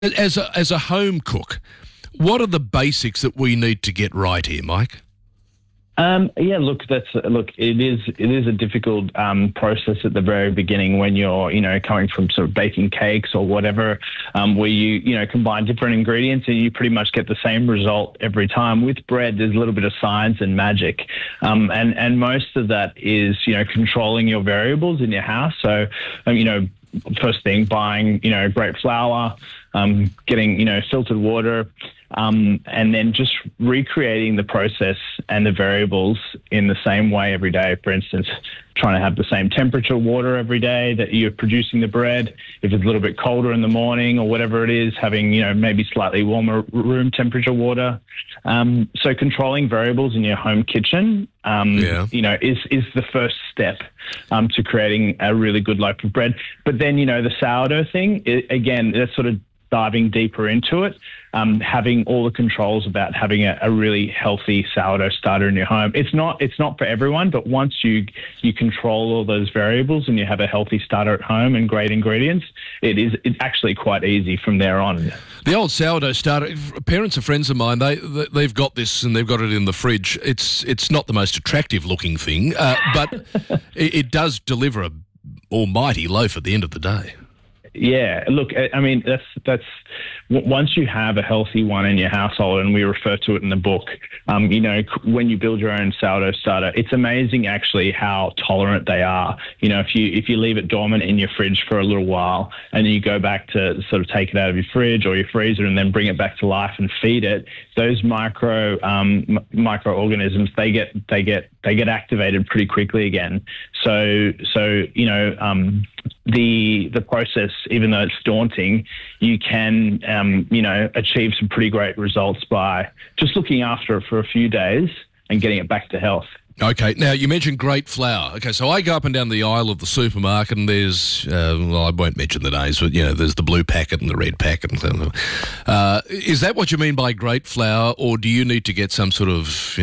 As a home cook, what are the basics that we need to get right here, Mike? Yeah, look, it is a difficult process at the very beginning when you're, coming from sort of baking cakes or whatever, where you combine different ingredients and you pretty much get the same result every time. With bread, there's a little bit of science and magic, and most of that is, controlling your variables in your house. So, first thing, buying, great flour, getting, filtered water, and then just recreating the process and the variables in the same way every day. For instance, trying to have the same temperature water every day that you're producing the bread. If it's a little bit colder in the morning or whatever it is, having, maybe slightly warmer room temperature water. So controlling variables in your home kitchen, is the first step to creating a really good loaf of bread. But then, the sourdough thing, again, that's sort of diving deeper into it, having all the controls about having a really healthy sourdough starter in your home. It's not for everyone, but once you control all those variables and you have a healthy starter at home and great ingredients, it's actually quite easy from there on. The old sourdough starter, parents of friends of mine, they've got this and they've got it in the fridge. It's not the most attractive looking thing, but it does deliver a almighty loaf at the end of the day. Yeah, look, I mean, that's once you have a healthy one in your household, and we refer to it in the book, when you build your own sourdough starter, it's amazing actually how tolerant they are. If you leave it dormant in your fridge for a little while, and then you go back to sort of take it out of your fridge or your freezer and then bring it back to life and feed it, those microorganisms, they get activated pretty quickly again. So the process, even though it's daunting, you can, achieve some pretty great results by just looking after it for a few days and getting it back to health. Okay, now you mentioned great flour. Okay, so I go up and down the aisle of the supermarket and there's, I won't mention the names, but, there's the blue packet and the red packet. Is that what you mean by great flour, or do you need to get some sort of,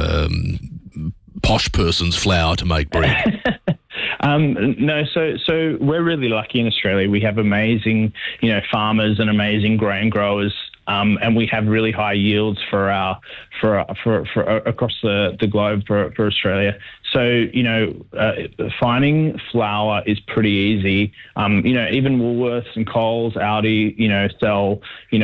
posh person's flour to make bread? No, so we're really lucky in Australia. We have amazing, farmers and amazing grain growers, and we have really high yields for across the globe for Australia. So, finding flour is pretty easy. Even Woolworths and Coles, Aldi, sell,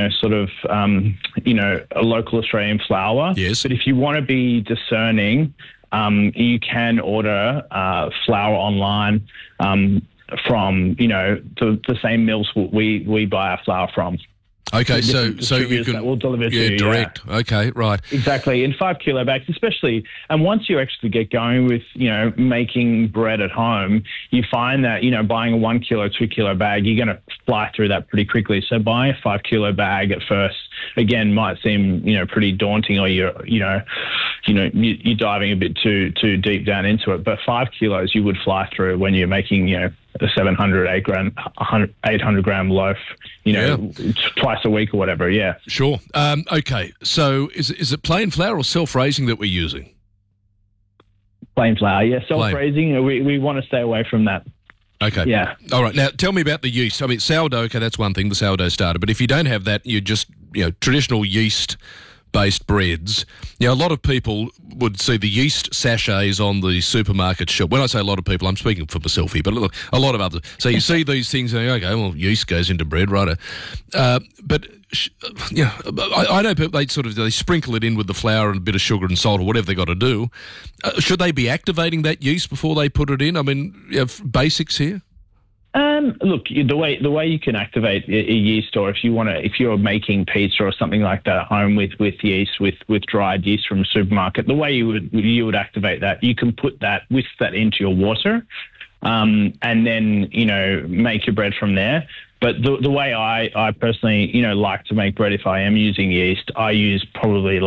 a local Australian flour. Yes. But if you want to be discerning, you can order flour online from, the same mills we buy our flour from. Okay, so you can will deliver to you, direct. Yeah. Okay, right. Exactly, in 5 kilo bags, especially. And once you actually get going with making bread at home, you find that buying a 1 kilo, 2 kilo bag, you're going to fly through that pretty quickly. So buying a 5 kilo bag at first, again, might seem pretty daunting, or you're diving a bit too deep down into it. But 5 kilos you would fly through when you're making a 700, 800 gram loaf, twice a week or whatever. Yeah. Sure. Okay. So is it plain flour or self-raising that we're using? Plain flour. Yeah. Self-raising. We want to stay away from that. Okay. Yeah. All right. Now tell me about the yeast. I mean, sourdough. Okay, that's one thing, the sourdough starter. But if you don't have that, you just traditional yeast-based breads. A lot of people would see the yeast sachets on the supermarket shelf. When I say a lot of people, I'm speaking for myself here, but a lot of others. So you see these things and you go, okay, well, yeast goes into bread, right? But I know people, they sprinkle it in with the flour and a bit of sugar and salt or whatever they got to do. Should they be activating that yeast before they put it in? I mean, basics here. Look, the way you can activate a yeast, or if you're making pizza or something like that at home with yeast, with dried yeast from a supermarket, the way you would activate that, you can whisk that into your water, and then make your bread from there. But the way I personally, like to make bread, if I am using yeast, I use probably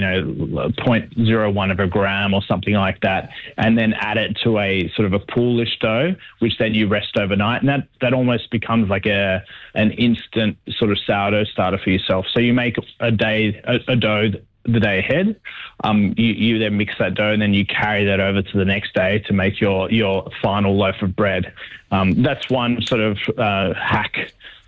0.01 of a gram or something like that, and then add it to a sort of a poolish dough, which then you rest overnight, and that almost becomes like an instant sort of sourdough starter for yourself. So you make a dough the day ahead. You then mix that dough and then you carry that over to the next day to make your final loaf of bread. That's one sort of hack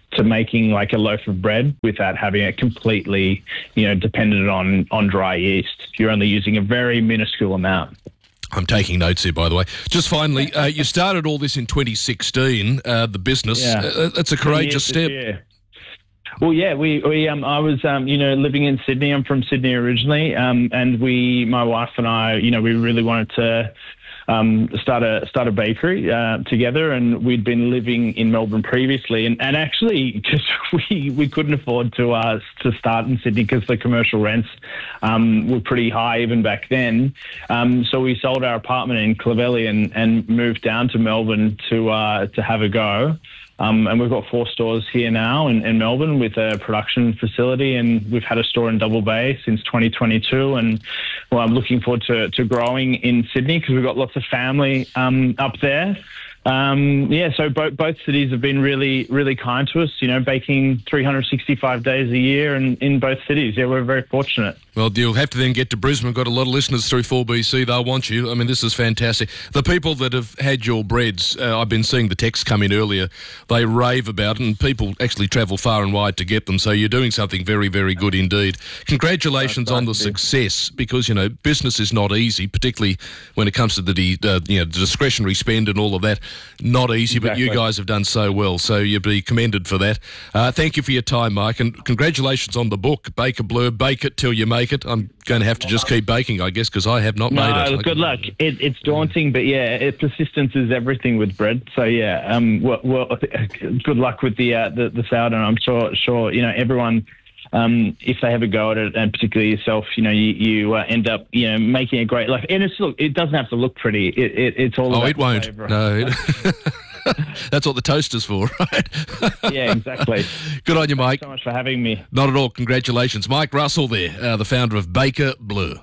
to making like a loaf of bread without having it completely, dependent on dry yeast. You're only using a very minuscule amount. I'm taking notes here, by the way. Just finally, you started all this in 2016, the business. Yeah. That's a courageous step. Well, yeah, I was, living in Sydney. I'm from Sydney originally, and my wife and I, we really wanted to start a bakery together, and we'd been living in Melbourne previously, and actually because we couldn't afford to start in Sydney because the commercial rents were pretty high even back then. So we sold our apartment in Clovelly and moved down to Melbourne to have a go. And we've got 4 stores here now in Melbourne with a production facility, and we've had a store in Double Bay since 2022. And well, I'm looking forward to growing in Sydney because we've got lots of family up there. So both cities have been really, really kind to us, baking 365 days a year in both cities. Yeah, we're very fortunate. Well, you'll have to then get to Brisbane. We've got a lot of listeners through 4BC. They'll want you. I mean, this is fantastic. The people that have had your breads, I've been seeing the texts come in earlier, they rave about it, and people actually travel far and wide to get them. So you're doing something very, very good indeed. Congratulations on the success, because, business is not easy, particularly when it comes to the discretionary spend and all of that. Not easy, exactly. But you guys have done so well, so you'll be commended for that. Thank you for your time, Mike, and congratulations on the book, Bake a Blur, Bake It Till You Make It. I'm going to have to just keep baking, I guess, because I have not made it. Good luck. It's daunting, but persistence is everything with bread. So good luck with the sourdough. I'm sure everyone. If they have a go at it, and particularly yourself, you end up, making a great life. And it doesn't have to look pretty. It's all about it won't. Flavor. No. That's what the toaster's for, right? Yeah, exactly. Good on you, Mike. Thanks so much for having me. Not at all. Congratulations. Mike Russell there, the founder of Bake a Blur.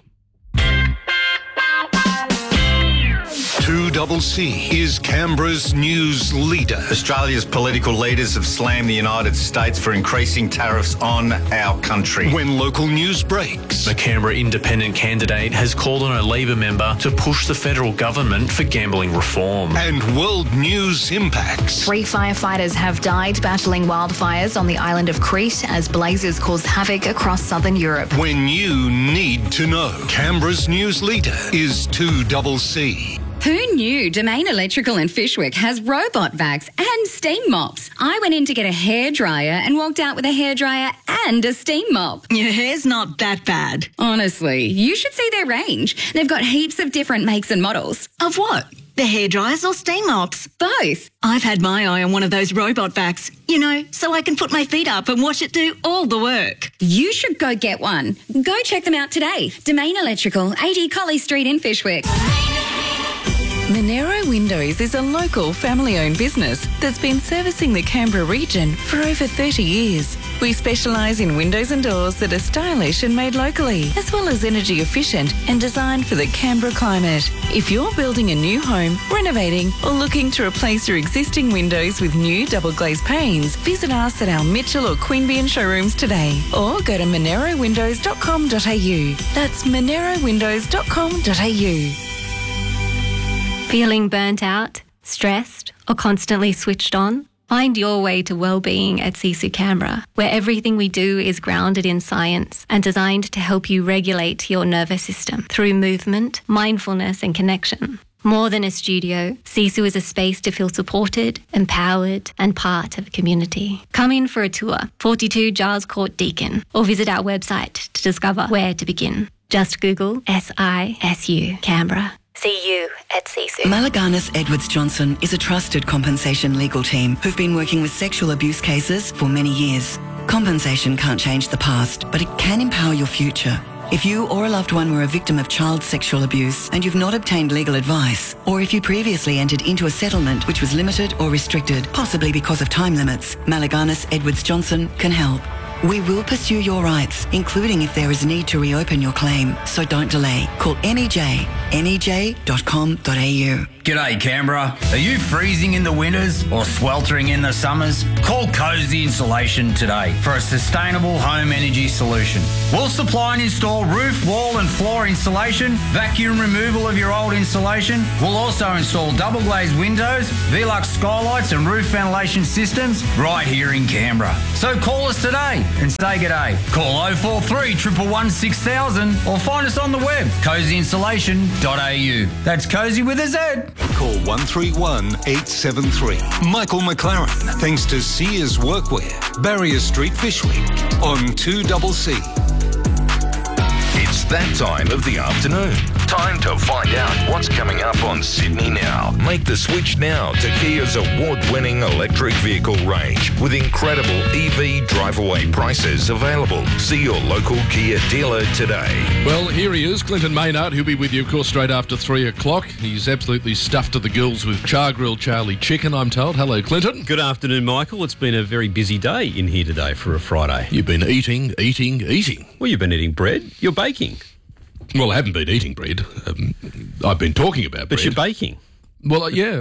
2CC is Canberra's news leader. Australia's political leaders have slammed the United States for increasing tariffs on our country. When local news breaks, the Canberra independent candidate has called on a Labor member to push the federal government for gambling reform. And world news impacts. 3 firefighters have died battling wildfires on the island of Crete as blazes cause havoc across southern Europe. When you need to know, Canberra's news leader is 2CC. Who knew Domain Electrical in Fyshwick has robot vacs and steam mops? I went in to get a hairdryer and walked out with a hairdryer and a steam mop. Your hair's not that bad. Honestly, you should see their range. They've got heaps of different makes and models. Of what? The hairdryers or steam mops? Both. I've had my eye on one of those robot vacs, so I can put my feet up and watch it do all the work. You should go get one. Go check them out today. Domain Electrical, 80 Colley Street in Fyshwick. Monero Windows is a local family-owned business that's been servicing the Canberra region for over 30 years. We specialise in windows and doors that are stylish and made locally, as well as energy efficient and designed for the Canberra climate. If you're building a new home, renovating, or looking to replace your existing windows with new double-glazed panes, visit us at our Mitchell or Queanbeyan showrooms today, or go to monerowindows.com.au. That's monerowindows.com.au. Feeling burnt out, stressed, or constantly switched on? Find your way to well-being at Sisu Canberra, where everything we do is grounded in science and designed to help you regulate your nervous system through movement, mindfulness, and connection. More than a studio, Sisu is a space to feel supported, empowered, and part of a community. Come in for a tour, 42 Giles Court, Deakin, or visit our website to discover where to begin. Just Google SISU Canberra. See you at Sisu. Malaganas Edwards Johnson is a trusted compensation legal team who've been working with sexual abuse cases for many years. Compensation can't change the past, but it can empower your future. If you or a loved one were a victim of child sexual abuse and you've not obtained legal advice, or if you previously entered into a settlement which was limited or restricted, possibly because of time limits, Malaganas Edwards Johnson can help. We will pursue your rights, including if there is need to reopen your claim, so don't delay. Call MEJ nej.com.au. G'day Canberra. Are you freezing in the winters or sweltering in the summers? Call Cozy Insulation today for a sustainable home energy solution. We'll supply and install roof, wall and floor insulation, vacuum removal of your old insulation. We'll also install double glazed windows, Velux skylights and roof ventilation systems right here in Canberra. So call us today and say g'day. Call 043 111 6000 or find us on the web, cozyinsulation.au. That's Cozy with a Z. Call 131 873. Michael McLaren, thanks to Sears Workwear, Barrier Street, Fishwick, on 2CC. It's that time of the afternoon. Time to find out what's coming up on Sydney Now. Make the switch now to Kia's award-winning electric vehicle range with incredible EV drive-away prices available. See your local Kia dealer today. Well, here he is, Clinton Maynard. He'll be with you, of course, straight after 3 o'clock. He's absolutely stuffed to the gills with Char Grill Charlie chicken, I'm told. Hello, Clinton. Good afternoon, Michael. It's been a very busy day in here today for a Friday. You've been eating. Well, you've been eating bread. You're baking. Well, I haven't been eating bread. I've been talking about bread. But you're baking. Well, yeah.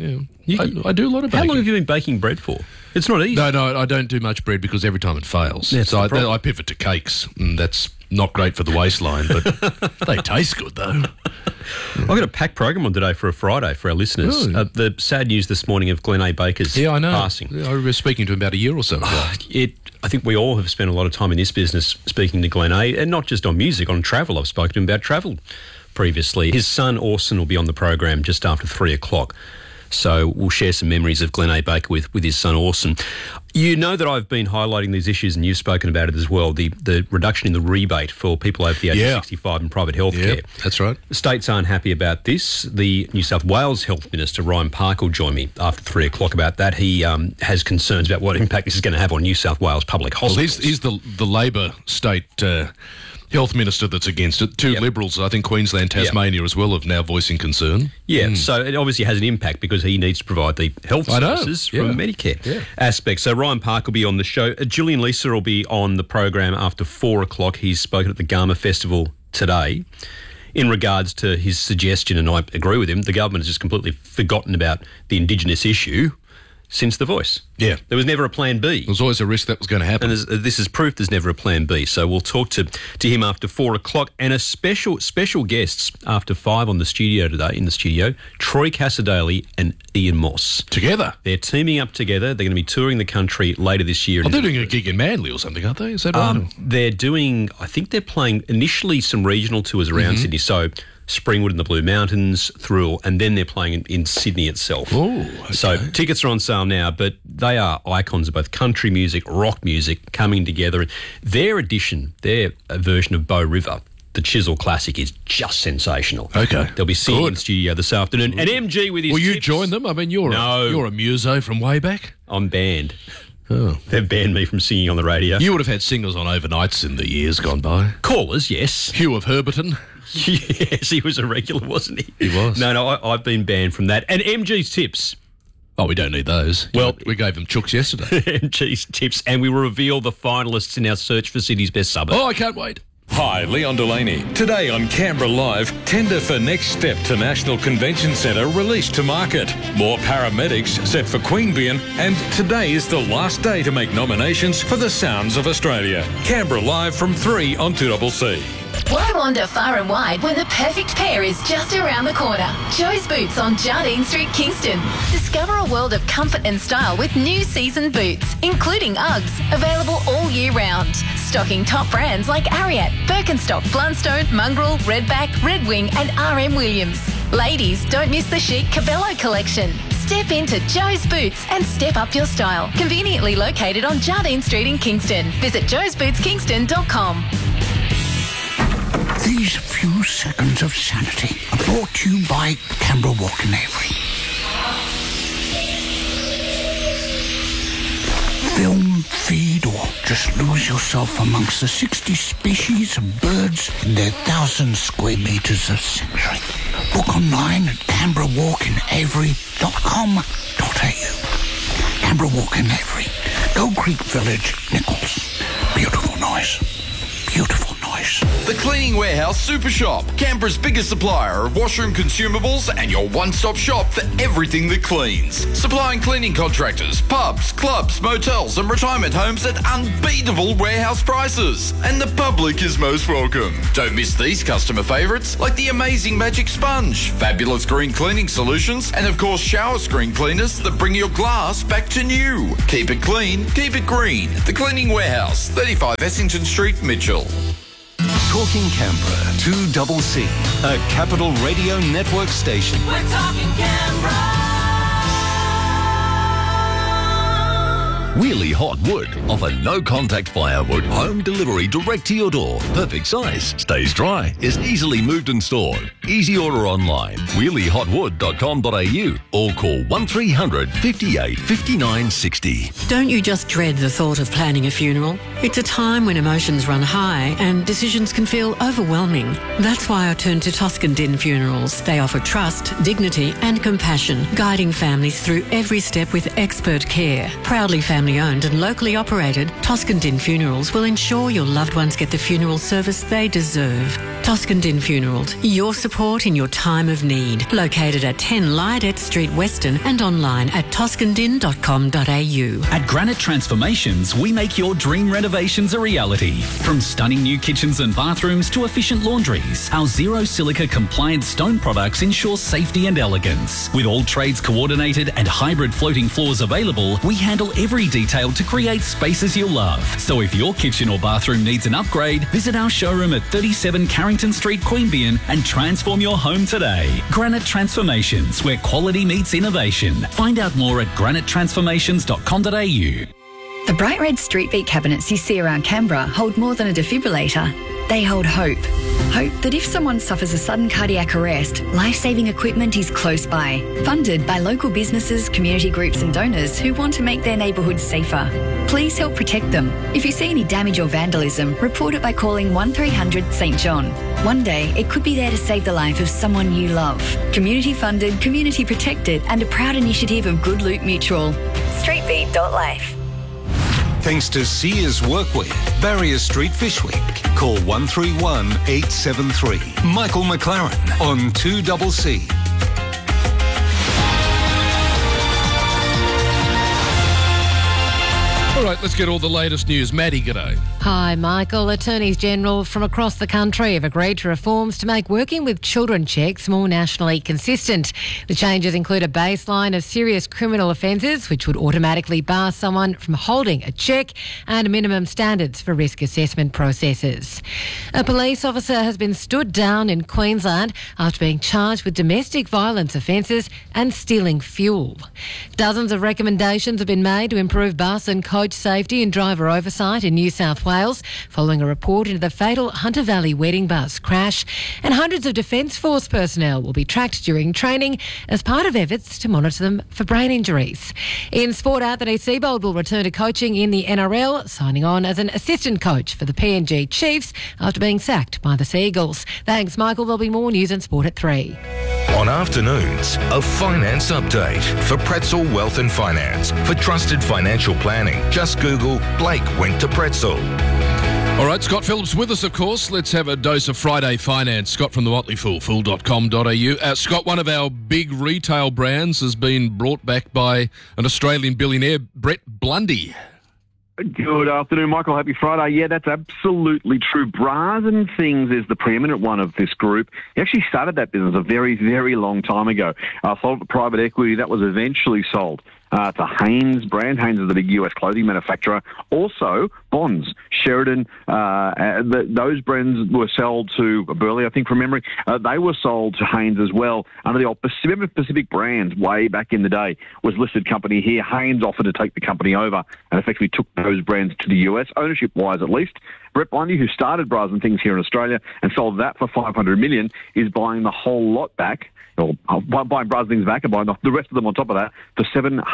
I do a lot of baking. How long have you been baking bread for? It's not easy. No, I don't do much bread because every time it fails. That's so the problem. I pivot to cakes, and that's not great for the waistline, but they taste good, though. I've got a packed program on today for a Friday for our listeners. Really? The sad news this morning of Glenn A. Baker's passing. Yeah, I was speaking to him about a year or so ago. I think we all have spent a lot of time in this business speaking to Glenn A., and not just on music, on travel. I've spoken to him about travel previously. His son, Orson, will be on the program just after 3 o'clock. So we'll share some memories of Glenn A. Baker with his son, Orson. You know that I've been highlighting these issues, and you've spoken about it as well, the reduction in the rebate for people over the age of 65 in private healthcare. Yeah, that's right. The states aren't happy about this. The New South Wales Health Minister, Ryan Park, will join me after 3 o'clock about that. He has concerns about what impact this is going to have on New South Wales public hospitals. Well, he's the Labor state health minister that's against it. Two Liberals, I think Queensland, Tasmania as well, have now voicing concern. Yeah, so it obviously has an impact because he needs to provide the health services from Medicare aspect. So Ryan Park will be on the show. Julian Leeser will be on the program after 4 o'clock. He's spoken at the Garma Festival today in regards to his suggestion, and I agree with him, the government has just completely forgotten about the Indigenous issue since The Voice. Yeah. There was never a plan B. There was always a risk that was going to happen. And this is proof there's never a plan B. So we'll talk to him after 4 o'clock, and a special guests after 5 in the studio, Troy Cassadaly and Ian Moss. Together? They're teaming up together. They're going to be touring the country later this year. Oh, they're doing a gig in Manly or something, aren't they? Is that right? They're doing, I think they're playing initially some regional tours around Sydney. So Springwood and the Blue Mountains, Thrill, and then they're playing in Sydney itself. Oh, okay. So tickets are on sale now, but they are icons of both country music, rock music coming together. Their version of Bow River, the Chisel Classic, is just sensational. Okay. They'll be singing in the studio this afternoon. And MG with his Will you tips. join them? I mean, you're a muso from way back. I'm banned. Oh. They've banned me from singing on the radio. You would have had singers on overnights in the years gone by. Callers, yes. Hugh of Herberton. Yes, he was a regular, wasn't he? He was. No, I've been banned from that. And MG's tips. Oh, we don't need those. Well, we gave them chooks yesterday. MG's tips, and we will reveal the finalists in our search for Sydney's best suburb. Oh, I can't wait. Hi, Leon Delaney. Today on Canberra Live, tender for Next Step to National Convention Centre released to market. More paramedics set for Queanbeyan, and today is the last day to make nominations for the Sounds of Australia. Canberra Live from 3 on 2CC. Why wander far and wide when the perfect pair is just around the corner? Joe's Boots on Jardine Street, Kingston. Discover a world of comfort and style with new season boots, including Uggs, available all year round. Stocking top brands like Ariat, Birkenstock, Blundstone, Mongrel, Redback, Red Wing and RM Williams. Ladies, don't miss the chic Cabello collection. Step into Joe's Boots and step up your style. Conveniently located on Jardine Street in Kingston. Visit joesbootskingston.com. These few seconds of sanity are brought to you by Canberra Walk in Avery. Film, feed, or just lose yourself amongst the 60 species of birds in their 1,000 square metres of sanctuary. Book online at canberrawalkinavery.com.au. Canberra Walk in Avery, Gold Creek Village, Nichols. Beautiful noise. Beautiful noise. The cleaning Cleaning Warehouse Super Shop, Canberra's biggest supplier of washroom consumables and your one-stop shop for everything that cleans. Supplying cleaning contractors, pubs, clubs, motels and retirement homes at unbeatable warehouse prices. And the public is most welcome. Don't miss these customer favourites like the amazing Magic Sponge, fabulous green cleaning solutions, and of course shower screen cleaners that bring your glass back to new. Keep it clean, keep it green. The Cleaning Warehouse, 35 Essington Street, Mitchell. Talking Canberra, 2CC, a Capital Radio Network station. We're talking Canberra. Wheelie Hot Wood offer no-contact firewood, home delivery direct to your door. Perfect size, stays dry, is easily moved and stored. Easy order online, wheeliehotwood.com.au or call 1300 58 59 60. Don't you just dread the thought of planning a funeral? It's a time when emotions run high and decisions can feel overwhelming. That's why I turn to Toscan Din Funerals. They offer trust, dignity and compassion, guiding families through every step with expert care. Proudly family owned and locally operated, Toscan Din Funerals will ensure your loved ones get the funeral service they deserve. Toscan Din Funerals, your support in your time of need. Located at 10 Lydet Street, Weston, and online at toscandin.com.au. At Granite Transformations, we make your dream renovations a reality. From stunning new kitchens and bathrooms to efficient laundries, our zero silica compliant stone products ensure safety and elegance. With all trades coordinated and hybrid floating floors available, we handle every detail to create spaces you'll love. So if your kitchen or bathroom needs an upgrade, visit our showroom at 37 Carrington Street, Queanbeyan and transform your home today. Granite Transformations, where quality meets innovation. Find out more at granitetransformations.com.au. The bright red street beat cabinets you see around Canberra hold more than a defibrillator. They hold hope. Hope that if someone suffers a sudden cardiac arrest, life-saving equipment is close by. Funded by local businesses, community groups and donors who want to make their neighbourhoods safer. Please help protect them. If you see any damage or vandalism, report it by calling 1300 St John. One day, it could be there to save the life of someone you love. Community funded, community protected and a proud initiative of Good Loot Mutual. Streetbeat.life. Thanks to Sears Workwear, Barrier Street, Fyshwick. Call 131 873. Michael McLaren on 2CC. All right, let's get all the latest news. Maddie, g'day. Hi, Michael. Attorneys General from across the country have agreed to reforms to make working with children checks more nationally consistent. The changes include a baseline of serious criminal offences, which would automatically bar someone from holding a check, and minimum standards for risk assessment processes. A police officer has been stood down in Queensland after being charged with domestic violence offences and stealing fuel. Dozens of recommendations have been made to improve bus and coach safety and driver oversight in New South Wales following a report into the fatal Hunter Valley wedding bus crash, and hundreds of Defence Force personnel will be tracked during training as part of efforts to monitor them for brain injuries. In sport, Anthony Seibold will return to coaching in the NRL, signing on as an assistant coach for the PNG Chiefs after being sacked by the Sea Eagles. Thanks, Michael. There'll be more news and sport at 3. On afternoons, a finance update for Pretzel Wealth and Finance. For trusted financial planning, just Google Blake went to Pretzel. All right, Scott Phillips with us, of course. Let's have a dose of Friday finance. Scott from the Motley Fool, fool.com.au. Scott, one of our big retail brands has been brought back by an Australian billionaire, Brett Blundy. Good afternoon, Michael. Happy Friday. Yeah, that's absolutely true. Bras and Things is the preeminent one of this group. He actually started that business a very, very long time ago. Sold to private equity. That was eventually sold to Hanes brand. Hanes is the big US clothing manufacturer. Also, Bonds, Sheridan, those brands were sold to Burley, I think, from memory. They were sold to Hanes as well under the old Pacific brand way back in the day. Was listed company here. Hanes offered to take the company over and effectively took those brands to the US, ownership-wise at least. Brett Blundy, who started Bras and Things here in Australia and sold that for $500 million, is buying the whole lot back, or buying Bras and Things back and buying the rest of them on top of that for $700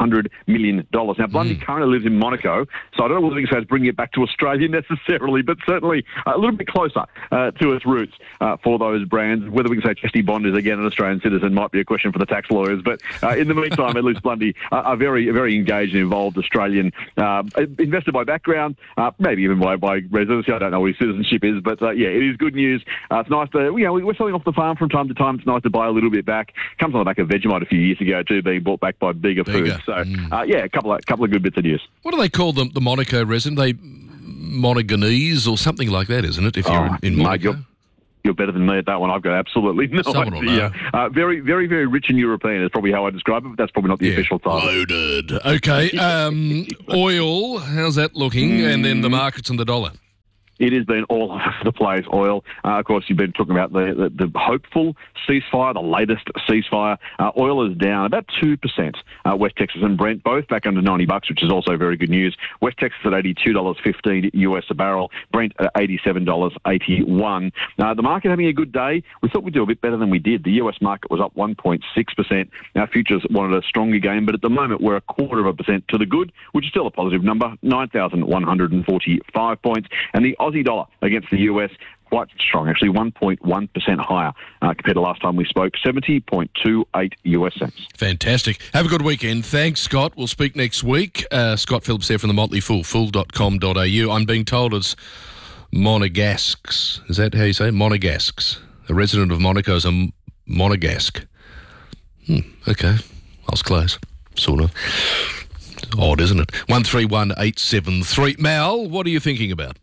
$600 million. Now, Blundy currently lives in Monaco, so I don't know whether it's bringing it back to Australia necessarily, but certainly a little bit closer to its roots for those brands. Whether we can say Chesty Bond is again an Australian citizen might be a question for the tax lawyers, but in the meantime, at least Blundy, a very, very engaged and involved Australian investor by background, maybe even by residency. I don't know what his citizenship is, but yeah, it is good news. It's nice to, we're selling off the farm from time to time. It's nice to buy a little bit back. Comes on the back of Vegemite a few years ago too, being bought back by Bigger Foods. So yeah, a couple of good bits of news. What do they call them? The Monaco resident? They Moneganese or something like that, isn't it? If you're in Monaco. You're better than me at that one. I've got absolutely no idea. Very, very, very rich and European is probably how I describe it, but that's probably not the official title. Loaded. Okay. Oil, how's that looking? And then the markets and the dollar. It has been all over the place, oil. Of course, you've been talking about the hopeful ceasefire, the latest ceasefire. Oil is down about 2%. West Texas and Brent both back under $90, which is also very good news. West Texas at $82.15 US a barrel. Brent at $87.81. The market having a good day. We thought we'd do a bit better than we did. The US market was up 1.6%. Our futures wanted a stronger gain, but at the moment we're 0.25% to the good, which is still a positive number, 9,145 points. And the Aussie dollar against the US, quite strong, actually 1.1% higher compared to last time we spoke, 70.28 US cents. Fantastic. Have a good weekend. Thanks, Scott. We'll speak next week. Scott Phillips there from the Motley Fool, fool.com.au. I'm being told it's Monegasques. Is that how you say it? Monegasques. A resident of Monaco is a Monegasque. Okay. I was close. Sort of. It's odd, isn't it? 131873. Mal, what are you thinking about?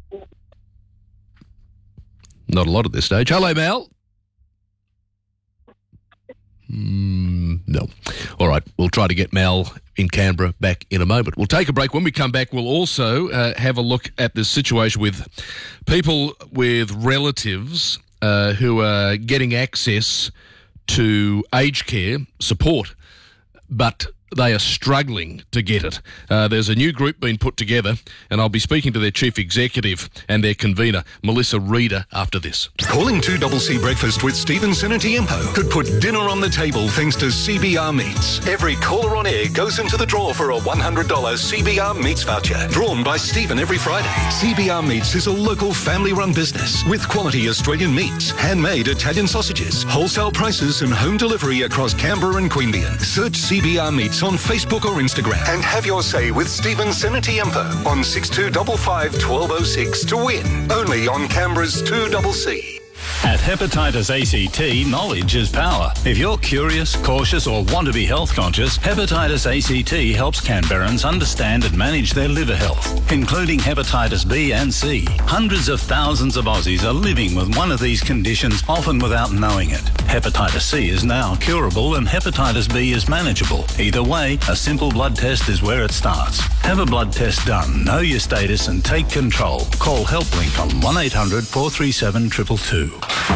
Not a lot at this stage. Hello, Mal. No. All right, we'll try to get Mal in Canberra back in a moment. We'll take a break. When we come back, we'll also have a look at the situation with people with relatives who are getting access to aged care support, but they are struggling to get it. There's a new group being put together, and I'll be speaking to their chief executive and their convener, Melissa Reeder, after this. Calling 2CC Breakfast with Stephen Senatiempo could put dinner on the table thanks to CBR Meats. Every caller on air goes into the draw for a $100 CBR Meats voucher, drawn by Stephen every Friday. CBR Meats is a local family-run business with quality Australian meats, handmade Italian sausages, wholesale prices and home delivery across Canberra and Queanbeyan. Search CBR Meats on Facebook or Instagram and have your say with Stephen Senatiempo on 6255 1206 to win. Only on Canberra's 2CC. At Hepatitis ACT, knowledge is power. If you're curious, cautious or want to be health conscious, Hepatitis ACT helps Canberrans understand and manage their liver health, including hepatitis B and C. Hundreds of thousands of Aussies are living with one of these conditions, often without knowing it. Hepatitis C is now curable and hepatitis B is manageable. Either way, a simple blood test is where it starts. Have a blood test done, know your status and take control. Call HelpLink on 1800 437 222.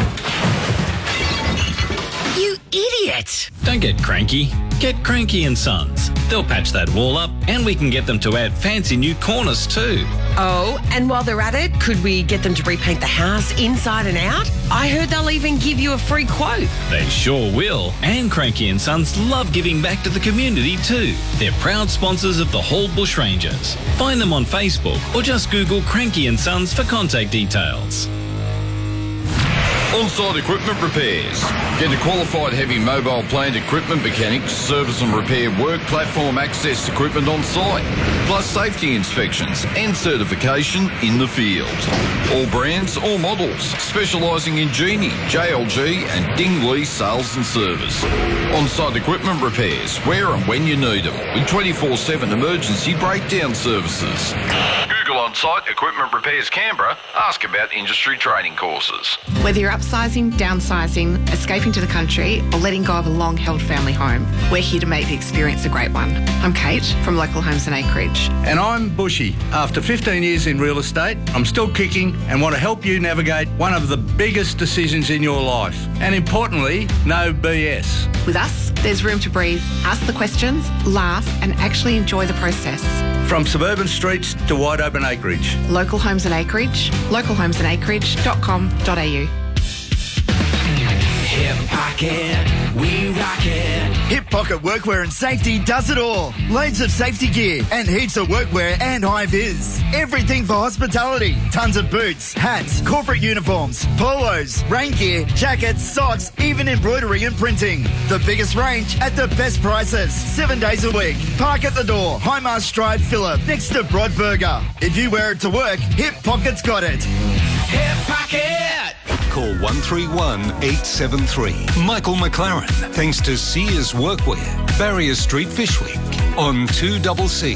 You idiot! Don't get cranky. Get Cranky and Sons. They'll patch that wall up and we can get them to add fancy new corners too. Oh, and while they're at it, could we get them to repaint the house inside and out? I heard they'll even give you a free quote. They sure will. And Cranky and Sons love giving back to the community too. They're proud sponsors of the Hall Bushrangers. Find them on Facebook or just Google Cranky and Sons for contact details. On-site equipment repairs. Get a qualified heavy mobile plant equipment mechanics, service and repair work platform access equipment on site, plus safety inspections and certification in the field. All brands, all models, specialising in Genie, JLG and Dingley sales and service. On-site equipment repairs, where and when you need them, with 24/7 emergency breakdown services. Google On-Site Equipment Repairs Canberra. Ask about industry training courses. Whether you're upsizing, downsizing, escaping to the country, or letting go of a long-held family home, we're here to make the experience a great one. I'm Kate from Local Homes and Acreage. And I'm Bushy. After 15 years in real estate, I'm still kicking and want to help you navigate one of the biggest decisions in your life. And importantly, no BS. With us, there's room to breathe, ask the questions, laugh, and actually enjoy the process. From suburban streets to wide open acreage. Local Homes and Acreage, localhomesandacreage.com.au. Hip Pocket, we rock it. Hip Pocket Workwear and Safety does it all. Loads of safety gear and heaps of workwear and high-vis. Everything for hospitality. Tons of boots, hats, corporate uniforms, polos, rain gear, jackets, socks, even embroidery and printing. The biggest range at the best prices. 7 days a week. Park at the door. Highmarsh Drive, Phillip, next to Broadburger. If you wear it to work, Hip Pocket's got it. Hip Pocket. Call 131 873. Michael McLaren, thanks to Sears Workwear, Barrier Street, Fishwick, on 2CC.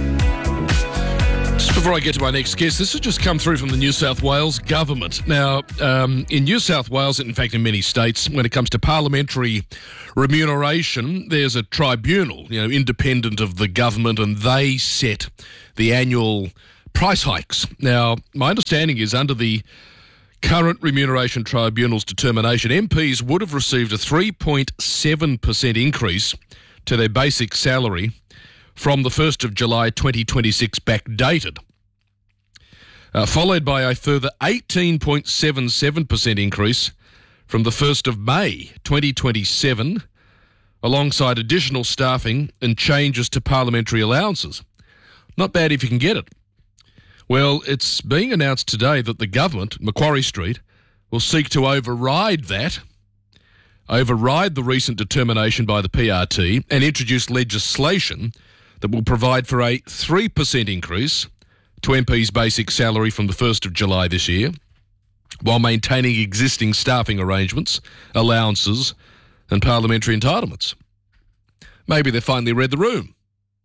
Just before I get to my next guest, this has just come through from the New South Wales government. Now, in New South Wales, in fact in many states, when it comes to parliamentary remuneration, there's a tribunal, independent of the government, and they set the annual price hikes. Now, my understanding is under the current Remuneration Tribunal's determination, MPs would have received a 3.7% increase to their basic salary from the 1st of July 2026 backdated, followed by a further 18.77% increase from the 1st of May 2027, alongside additional staffing and changes to parliamentary allowances. Not bad if you can get it. Well, it's being announced today that the government, Macquarie Street, will seek to override the recent determination by the PRT and introduce legislation that will provide for a 3% increase to MP's basic salary from the 1st of July this year, while maintaining existing staffing arrangements, allowances and parliamentary entitlements. Maybe they finally read the room.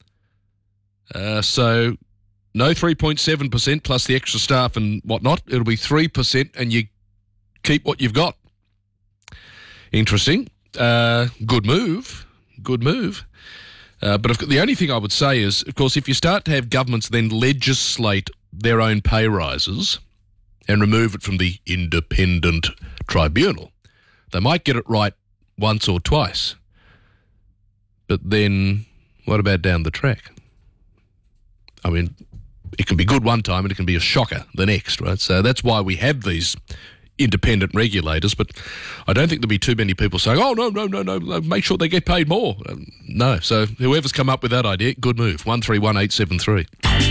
So no 3.7% plus the extra staff and whatnot. It'll be 3% and you keep what you've got. Interesting. Good move. But the only thing I would say is, of course, if you start to have governments then legislate their own pay rises and remove it from the independent tribunal, they might get it right once or twice. But then what about down the track? I mean, it can be good one time and it can be a shocker the next, right? So that's why we have these independent regulators, but I don't think there'll be too many people saying, oh, no, make sure they get paid more. No, so whoever's come up with that idea, good move. 131873.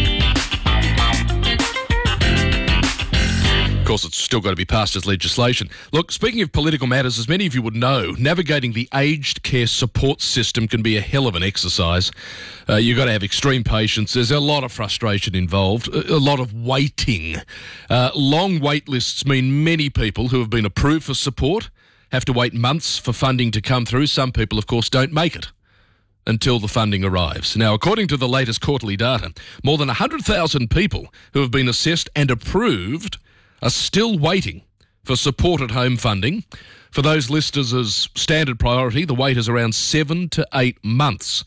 Of course, it's still got to be passed as legislation. Look, speaking of political matters, as many of you would know, navigating the aged care support system can be a hell of an exercise. You've got to have extreme patience. There's a lot of frustration involved, a lot of waiting. Long wait lists mean many people who have been approved for support have to wait months for funding to come through. Some people, of course, don't make it until the funding arrives. Now, according to the latest quarterly data, more than 100,000 people who have been assessed and approved are still waiting for support at home funding. For those listed as standard priority, the wait is around 7 to 8 months.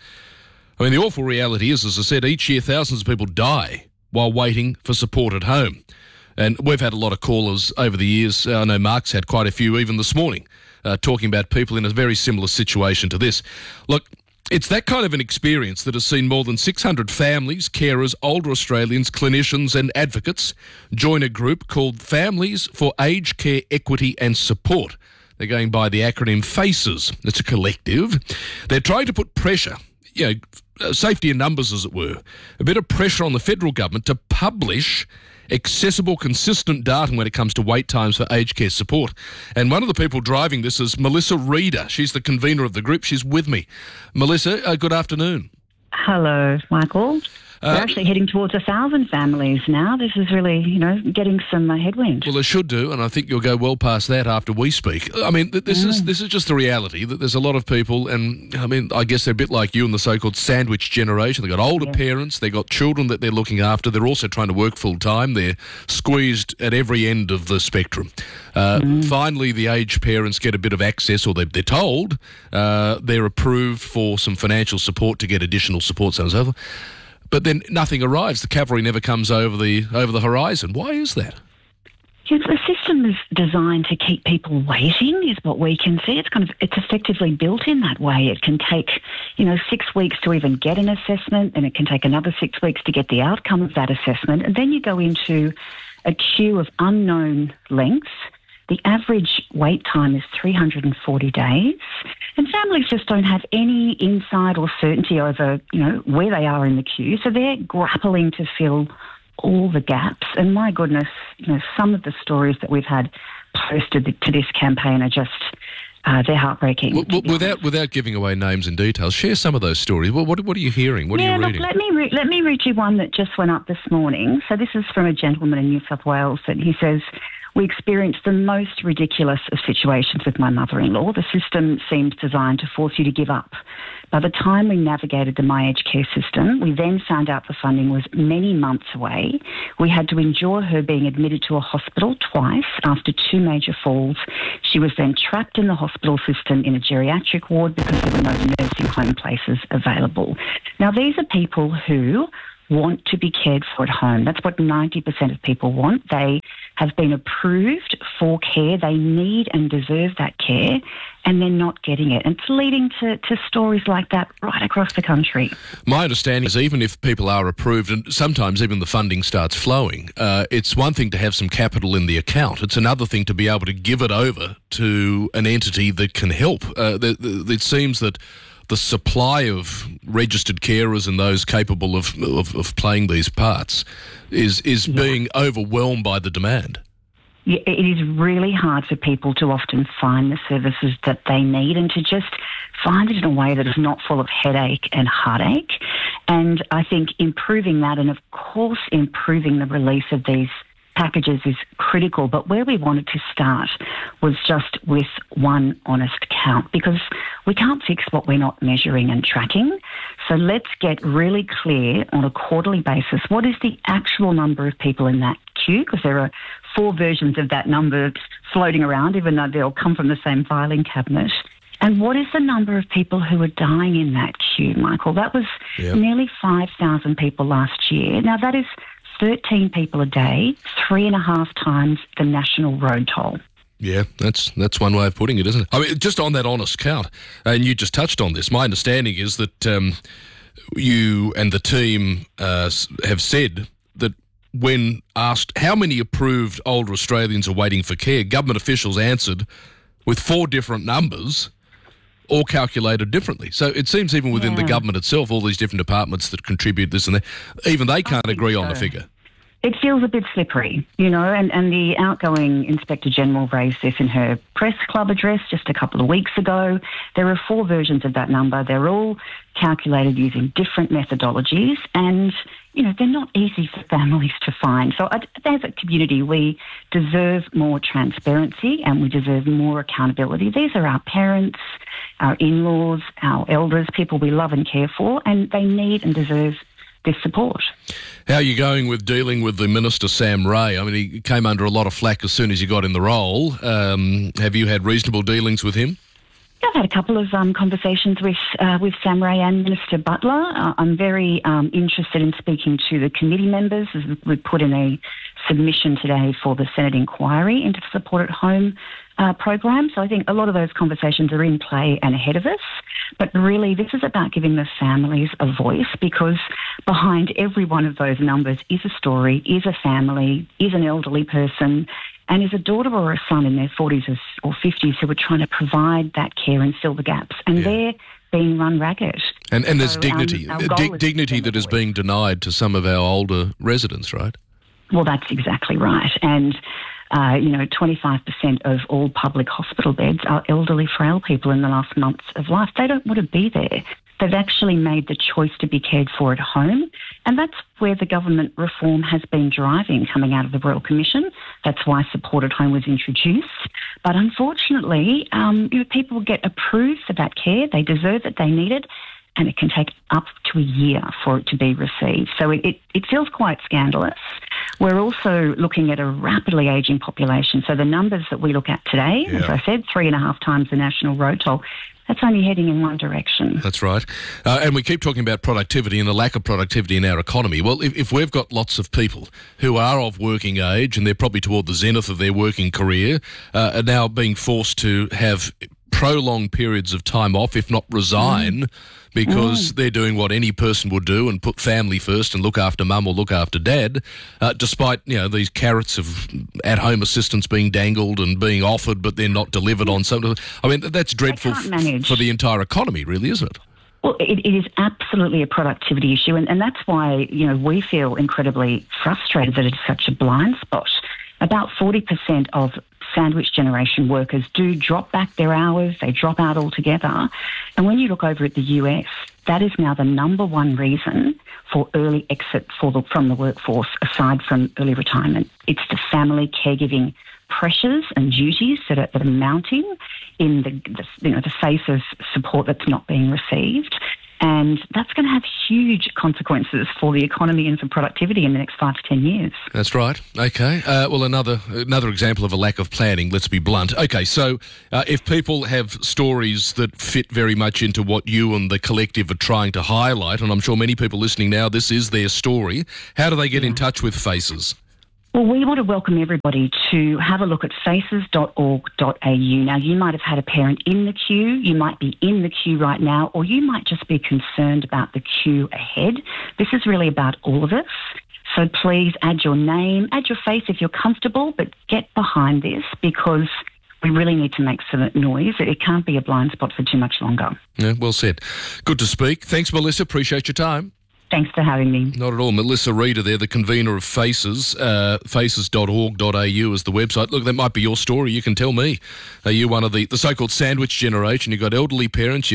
I mean, the awful reality is, as I said, each year thousands of people die while waiting for support at home. And we've had a lot of callers over the years. I know Mark's had quite a few even this morning, talking about people in a very similar situation to this. Look, it's that kind of an experience that has seen more than 600 families, carers, older Australians, clinicians and advocates join a group called Families for Aged Care Equity and Support. They're going by the acronym FACES. It's a collective. They're trying to put pressure, safety in numbers as it were, a bit of pressure on the federal government to publish accessible, consistent data when it comes to wait times for aged care support. And one of the people driving this is Melissa Reeder. She's the convener of the group. She's with me. Melissa, good afternoon. Hello, Michael. We're actually heading towards 1,000 families now. This is really, getting some headwind. Well, it should do, and I think you'll go well past that after we speak. I mean, this is just the reality, that there's a lot of people, and I mean, I guess they're a bit like you in the so-called sandwich generation. They've got older parents, they've got children that they're looking after, they're also trying to work full-time, they're squeezed at every end of the spectrum. Finally, the aged parents get a bit of access, or they're told they're approved for some financial support to get additional support, so on and so forth. But then nothing arrives. The cavalry never comes over the horizon. Why is that? The system is designed to keep people waiting, is what we can see. It's effectively built in that way. It can take, 6 weeks to even get an assessment, and it can take another 6 weeks to get the outcome of that assessment. And then you go into a queue of unknown lengths the average wait time is 340 days. And families just don't have any insight or certainty over, where they are in the queue. So they're grappling to fill all the gaps. And my goodness, some of the stories that we've had posted to this campaign are just, they're heartbreaking. Without giving away names and details, share some of those stories. What are you hearing? What are you reading? Look, let me read you one that just went up this morning. So this is from a gentleman in New South Wales, and he says, "We experienced the most ridiculous of situations with my mother-in-law. The system seems designed to force you to give up. By the time we navigated the My Aged Care system, we then found out the funding was many months away. We had to endure her being admitted to a hospital twice after 2 major falls. She was then trapped in the hospital system in a geriatric ward because there were no nursing home places available." Now, these are people who want to be cared for at home. That's what 90% of people want. They have been approved for care. They need and deserve that care, and they're not getting it. And it's leading to stories like that right across the country. My understanding is even if people are approved, and sometimes even the funding starts flowing, it's one thing to have some capital in the account. It's another thing to be able to give it over to an entity that can help. It seems that the supply of registered carers and those capable of playing these parts is being overwhelmed by the demand. Yeah, it is really hard for people to often find the services that they need and to just find it in a way that is not full of headache and heartache. And I think improving that, and of course improving the release of these packages, is critical. But where we wanted to start was just with one honest count, because we can't fix what we're not measuring and tracking. So let's get really clear on a quarterly basis, what is the actual number of people in that queue, because there are 4 versions of that number floating around, even though they all come from the same filing cabinet. And what is the number of people who are dying in that queue, Michael? That was nearly 5,000 people last year. Now, that is 13 people a day, 3.5 times the national road toll. Yeah, that's one way of putting it, isn't it? I mean, just on that honest count, and you just touched on this, my understanding is that you and the team have said that when asked how many approved older Australians are waiting for care, government officials answered with 4 different numbers, all calculated differently. So it seems even within the government itself, all these different departments that contribute this and that, even they can't agree on the figure. It feels a bit slippery, and the outgoing Inspector General raised this in her press club address just a couple of weeks ago. There are 4 versions of that number. They're all calculated using different methodologies, and they're not easy for families to find. So as a community, we deserve more transparency and we deserve more accountability. These are our parents, our in-laws, our elders, people we love and care for, and they need and deserve this support. How are you going with dealing with the Minister, Sam Ray? I mean, he came under a lot of flack as soon as he got in the role. Have you had reasonable dealings with him? I've had a couple of conversations with Sam Ray and Minister Butler. I'm very interested in speaking to the committee members. We put in a submission today for the Senate inquiry into the Support at Home program. So I think a lot of those conversations are in play and ahead of us. But really, this is about giving the families a voice, because behind every one of those numbers is a story, is a family, is an elderly person, and is a daughter or a son in their 40s or 50s who are trying to provide that care and fill the gaps. And they're being run ragged. And there's dignity, dignity that is being denied to some of our older residents, right? Well, that's exactly right. And 25% of all public hospital beds are elderly, frail people in the last months of life. They don't want to be there. They've actually made the choice to be cared for at home, and that's where the government reform has been driving coming out of the Royal Commission. That's why Support at Home was introduced. But unfortunately, people get approved for that care. They deserve it, they need it, and it can take up to a year for it to be received. So it feels quite scandalous. We're also looking at a rapidly ageing population. So the numbers that we look at today, as I said, 3.5 times the national road toll, that's only heading in one direction. That's right. And we keep talking about productivity and the lack of productivity in our economy. Well, if we've got lots of people who are of working age and they're probably toward the zenith of their working career, are now being forced to have prolonged periods of time off, if not resign, because they're doing what any person would do and put family first and look after mum or look after dad, despite, these carrots of at-home assistance being dangled and being offered but then not delivered on something. I mean, that's dreadful for the entire economy, really, isn't it? Well, it is absolutely a productivity issue, and that's why, we feel incredibly frustrated that it's such a blind spot. About 40% of sandwich generation workers do drop back their hours, they drop out altogether. And when you look over at the US, that is now the number one reason for early exit from the workforce, aside from early retirement. It's the family caregiving pressures and duties that are mounting in the face of support that's not being received. And that's going to have huge consequences for the economy and for productivity in the next 5 to 10 years. That's right. Okay. Well, another example of a lack of planning, let's be blunt. Okay, so if people have stories that fit very much into what you and the collective are trying to highlight, and I'm sure many people listening now, this is their story, how do they get in touch with Faces? Well, we want to welcome everybody to have a look at faces.org.au. Now, you might have had a parent in the queue, you might be in the queue right now, or you might just be concerned about the queue ahead. This is really about all of us. So please add your name, add your face if you're comfortable, but get behind this because we really need to make some noise. It can't be a blind spot for too much longer. Yeah, well said. Good to speak. Thanks, Melissa. Appreciate your time. Thanks for having me. Not at all. Melissa Reeder there, the convener of Faces. Faces.org.au is the website. Look, that might be your story. You can tell me. Are you one of the so-called sandwich generation? You've got elderly parents.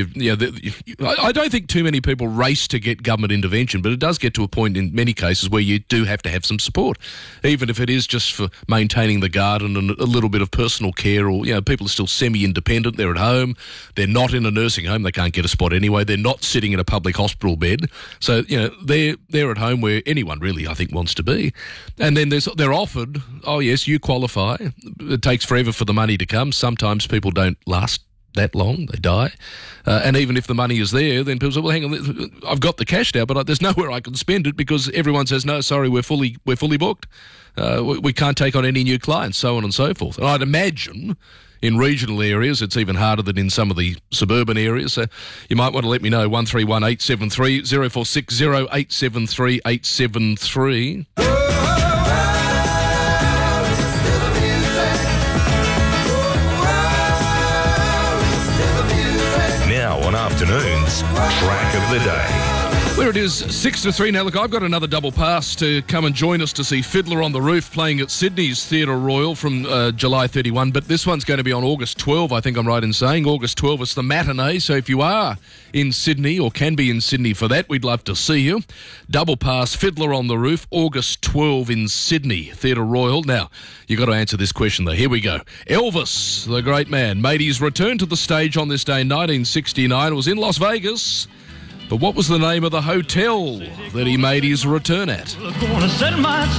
I don't think too many people race to get government intervention, but it does get to a point in many cases where you do have to have some support, even if it is just for maintaining the garden and a little bit of personal care, or people are still semi-independent. They're at home. They're not in a nursing home. They can't get a spot anyway. They're not sitting in a public hospital bed. So, they're at home where anyone really, I think, wants to be. And then they're offered, oh, yes, you qualify. It takes forever for the money to come. Sometimes people don't last that long. They die. And even if the money is there, then people say, well, hang on, I've got the cash now, but there's nowhere I can spend it because everyone says, no, sorry, we're fully booked. We can't take on any new clients, so on and so forth. And I'd imagine in regional areas, it's even harder than in some of the suburban areas. So you might want to let me know, 131 873 0460 873 873. Now on Afternoons, Track of the Day. Where it is 6 to 3 now. Look, I've got another double pass to come and join us to see Fiddler on the Roof playing at Sydney's Theatre Royal from July 31. But this one's going to be on August 12, I think I'm right in saying. August 12, it's the matinee. So if you are in Sydney or can be in Sydney for that, we'd love to see you. Double pass, Fiddler on the Roof, August 12 in Sydney, Theatre Royal. Now, you've got to answer this question, though. Here we go. Elvis, the great man, made his return to the stage on this day in 1969. It was in Las Vegas. But what was the name of the hotel that he made his return at?